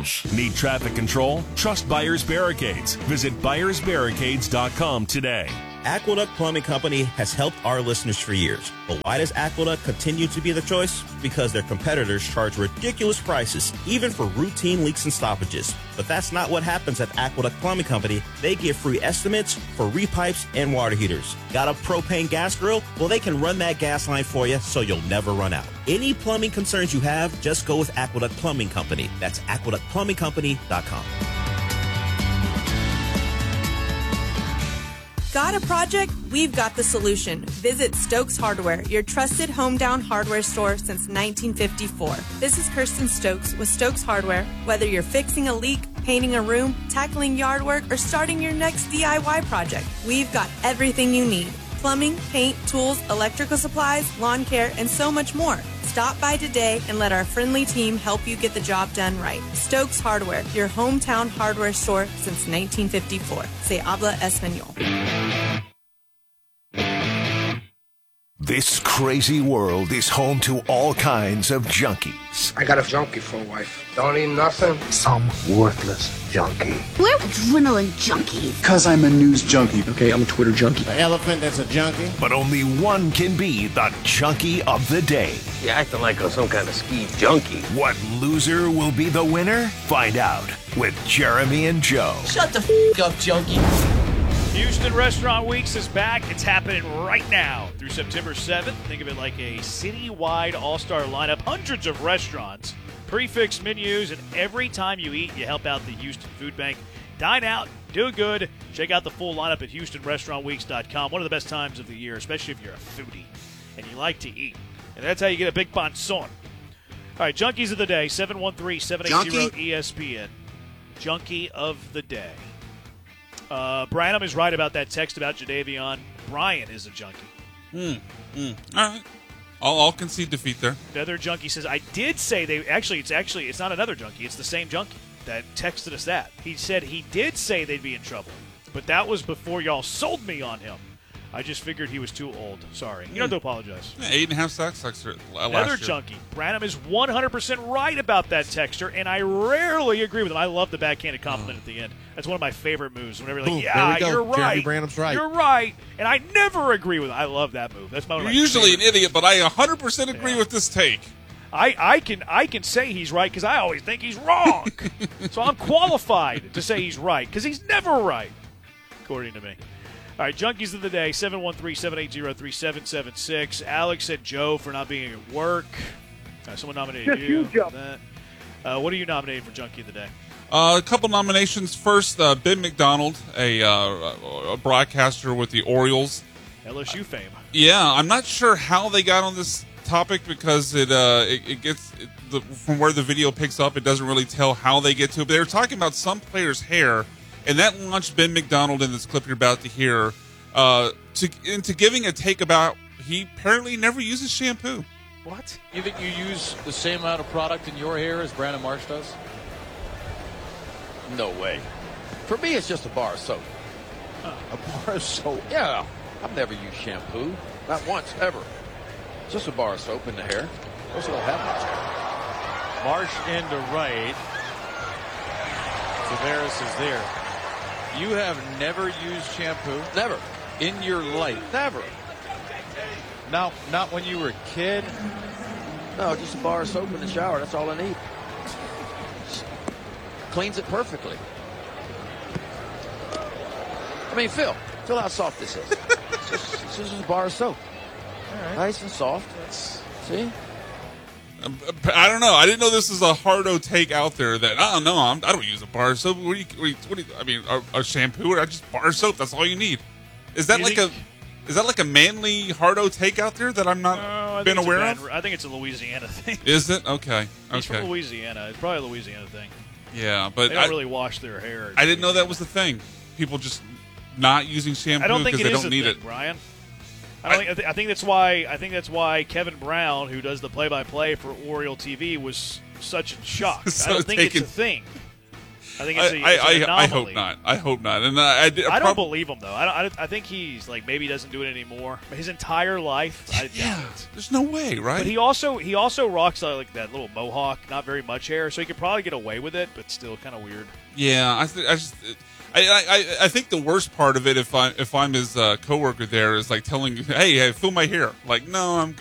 Need traffic control? Trust Buyers Barricades. Visit buyersbarricades.com today. Aqueduct Plumbing Company has helped our listeners for years. But why does Aqueduct continue to be the choice? Because their competitors charge ridiculous prices, even for routine leaks and stoppages. But that's not what happens at Aqueduct Plumbing Company. They give free estimates for repipes and water heaters. Got a propane gas grill? Well, they can run that gas line for you so you'll never run out. Any plumbing concerns you have, just go with Aqueduct Plumbing Company. That's aqueductplumbingcompany.com. Got a project? We've got the solution. Visit Stokes Hardware, your trusted hometown hardware store since 1954. This is Kirsten Stokes with Stokes Hardware. Whether you're fixing a leak, painting a room, tackling yard work, or starting your next DIY project, we've got everything you need. Plumbing, paint, tools, electrical supplies, lawn care, and so much more. Stop by today and let our friendly team help you get the job done right. Stokes Hardware, your hometown hardware store since 1954. Se habla español. This crazy world is home to all kinds of junkies. I got a junkie for a wife. Don't eat nothing. Some worthless junkie. We're adrenaline junkies. Because I'm a news junkie. Okay, I'm a Twitter junkie. An elephant that's a junkie. But only one can be the junkie of the day. You're acting like some kind of ski junkie. What loser will be the winner? Find out with Jeremy and Joe. Shut the up, junkie. Houston Restaurant Weeks is back. It's happening right now through September 7th. Think of it like a citywide all-star lineup. Hundreds of restaurants, prefix menus, and every time you eat, you help out the Houston Food Bank. Dine out, do good. Check out the full lineup at HoustonRestaurantWeeks.com. One of the best times of the year, especially if you're a foodie and you like to eat. And that's how you get a big panzone. All right, Junkies of the Day, 713-780-ESPN. Junkie of the Day. Branham is right about that text about Jadeveon. Brian is a junkie. All right. I'll concede defeat there. Another junkie says, I did say they... It's not another junkie. It's the same junkie that texted us that. He said he did say they'd be in trouble, but that was before y'all sold me on him. I just figured he was too old. Sorry. You don't have to apologize. Yeah, 8.5 sacks last year. Another junkie. Branham is 100% right about that texter, and I rarely agree with him. I love the backhanded compliment at the end. That's one of my favorite moves. Whenever you're like, yeah, you're right. Jeremy Branham's right. You're right. And I never agree with him. I love that move. That's You're usually an idiot, but I 100% agree with this take. I can say he's right because I always think he's wrong. So I'm qualified to say he's right because he's never right, according to me. All right, Junkies of the Day, 713-780-3776. Alex said Joe for not being at work. Someone nominated you for that. What are you nominated for Junkie of the Day? A couple nominations. First, Ben McDonald, a broadcaster with the Orioles. LSU fame. Yeah, I'm not sure how they got on this topic because from where the video picks up, it doesn't really tell how they get to it. But they were talking about some player's hair, and that launched Ben McDonald in this clip you're about to hear into giving a take about he apparently never uses shampoo. What? You think you use the same amount of product in your hair as Brandon Marsh does? No way. For me, it's just a bar of soap. A bar of soap? Yeah. I've never used shampoo. Not once, ever. Just a bar of soap in the hair. Most don't have much hair. Marsh into right. Tavares is there. You have never used shampoo? Never. In your life? Never. Now, not when you were a kid? No, just a bar of soap in the shower. That's all I need. Cleans it perfectly. I mean, feel how soft this is. It's just a bar of soap. All right. Nice and soft. See? I don't know. I didn't know this was a hardo take out there. That I don't know. I don't use a bar of soap. What do you I mean, a shampoo or just bar of soap? That's all you need. Is that like a manly hardo take out there that I'm not been aware of? I think it's a Louisiana thing. Is it? Okay. He's from Louisiana. It's probably a Louisiana thing. Yeah, but they don't really wash their hair. I didn't know that was the thing. People just not using shampoo because they don't need it. Brian. I think that's why Kevin Brown, who does the play-by-play for Oriole TV, was such a shock. So I don't think it's a thing. I think it's an I anomaly. hope not. I hope not. And I don't believe him though. I think he's like maybe he doesn't do it anymore. His entire life, I doubt it. There's no way, right? But he also rocks like that little mohawk, not very much hair, so he could probably get away with it, but still kind of weird. Yeah, I think the worst part of it, if I'm his coworker there, is like telling, hey, fill my hair. Like, no, I'm good.